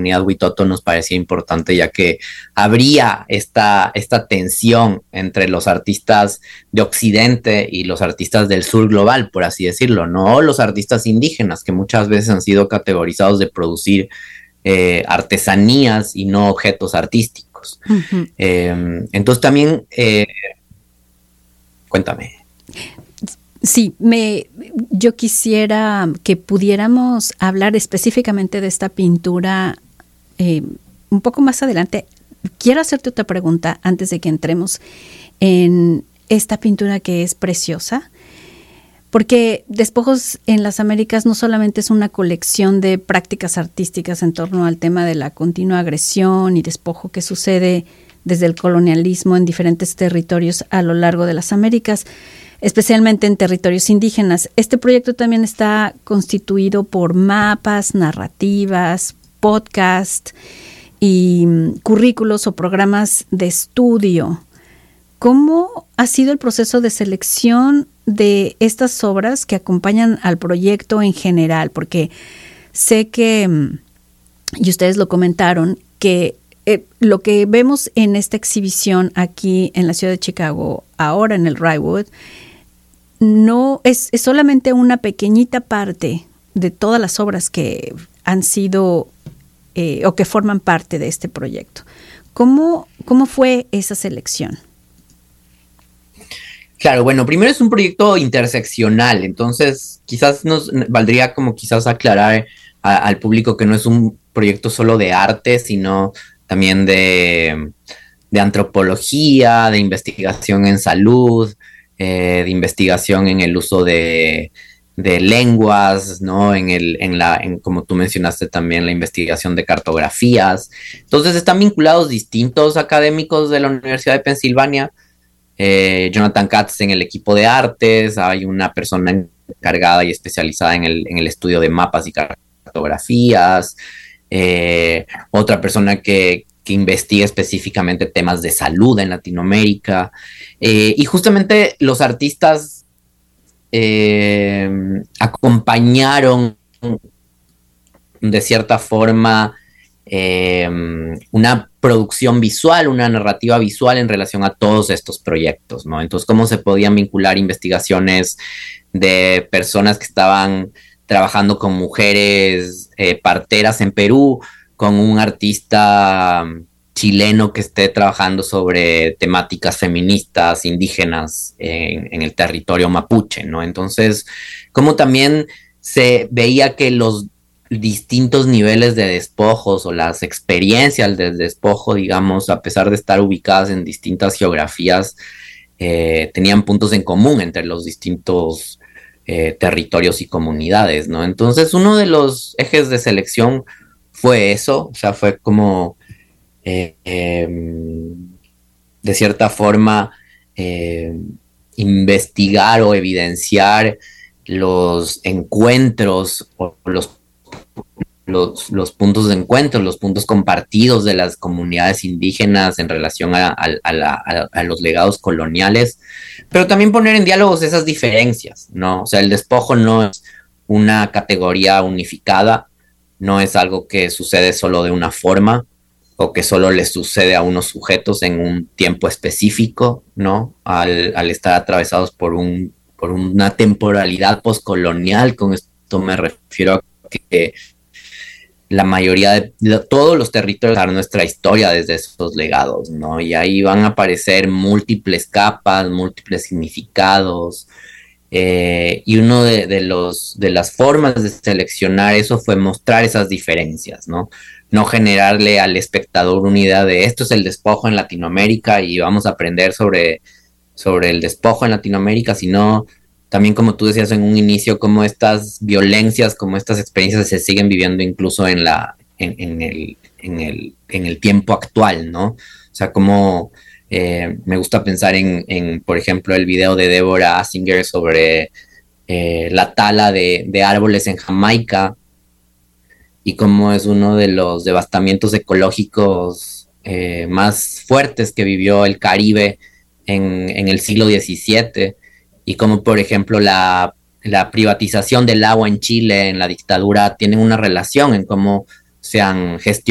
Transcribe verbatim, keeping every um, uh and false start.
comunidad Huitoto nos parecía importante, ya que habría esta, esta tensión entre los artistas de Occidente y los artistas del sur global, por así decirlo, ¿no? O los artistas indígenas, que muchas veces han sido categorizados de producir eh, artesanías y no objetos artísticos. Uh-huh. Eh, entonces también, eh, cuéntame. Sí, me, yo quisiera que pudiéramos hablar específicamente de esta pintura eh, un poco más adelante. Quiero hacerte otra pregunta antes de que entremos en esta pintura que es preciosa, porque Despojos en las Américas no solamente es una colección de prácticas artísticas en torno al tema de la continua agresión y despojo que sucede desde el colonialismo en diferentes territorios a lo largo de las Américas, especialmente en territorios indígenas. Este proyecto también está constituido por mapas, narrativas, podcasts y um, currículos o programas de estudio. ¿Cómo ha sido el proceso de selección de estas obras que acompañan al proyecto en general? Porque sé que, y ustedes lo comentaron, que eh, lo que vemos en esta exhibición aquí en la ciudad de Chicago, ahora en el Wrightwood, no es, es solamente una pequeñita parte de todas las obras que han sido eh, o que forman parte de este proyecto. ¿Cómo, cómo fue esa selección? Claro, bueno, primero es un proyecto interseccional, entonces quizás nos valdría como quizás aclarar a, al público que no es un proyecto solo de arte, sino también de, de antropología, de investigación en salud, Eh, de investigación en el uso de, de lenguas, ¿no? En el, en la, en, como tú mencionaste también, la investigación de cartografías. Entonces están vinculados distintos académicos de la Universidad de Pensilvania. Eh, Jonathan Katz en el equipo de artes, hay una persona encargada y especializada en el, en el estudio de mapas y cartografías, eh, otra persona que que investiga específicamente temas de salud en Latinoamérica. Eh, y justamente los artistas eh, acompañaron de cierta forma eh, una producción visual, una narrativa visual en relación a todos estos proyectos, ¿no? Entonces, ¿cómo se podían vincular investigaciones de personas que estaban trabajando con mujeres eh, parteras en Perú, con un artista chileno que esté trabajando sobre temáticas feministas, indígenas en, en el territorio mapuche, ¿no? Entonces, como también se veía que los distintos niveles de despojos o las experiencias del despojo, digamos, a pesar de estar ubicadas en distintas geografías, eh, tenían puntos en común entre los distintos eh, territorios y comunidades, ¿no? Entonces, uno de los ejes de selección fue eso, o sea, fue como eh, eh, de cierta forma eh, investigar o evidenciar los encuentros o los, los, los puntos de encuentro, los puntos compartidos de las comunidades indígenas en relación a, a, a, la, a, a los legados coloniales, pero también poner en diálogos esas diferencias, ¿no? O sea, el despojo no es una categoría unificada, no es algo que sucede solo de una forma o que solo le sucede a unos sujetos en un tiempo específico, ¿no? Al, al estar atravesados por, un, por una temporalidad postcolonial. Con esto me refiero a que la mayoría de todos los territorios de nuestra historia desde esos legados, ¿no? Y ahí van a aparecer múltiples capas, múltiples significados. Eh, y uno de, de, los, de las formas de seleccionar eso fue mostrar esas diferencias, ¿no? No generarle al espectador una idea de esto es el despojo en Latinoamérica y vamos a aprender sobre, sobre el despojo en Latinoamérica, sino también, como tú decías en un inicio, cómo estas violencias, cómo estas experiencias se siguen viviendo incluso en, la, en, en, el, en, el, en el tiempo actual, ¿no? O sea, cómo... Eh, me gusta pensar en, en, por ejemplo, el video de Deborah Asinger sobre eh, la tala de, de árboles en Jamaica y cómo es uno de los devastamientos ecológicos eh, más fuertes que vivió el Caribe en, en el siglo diecisiete, y cómo, por ejemplo, la, la privatización del agua en Chile, en la dictadura, tienen una relación en cómo se han gestionado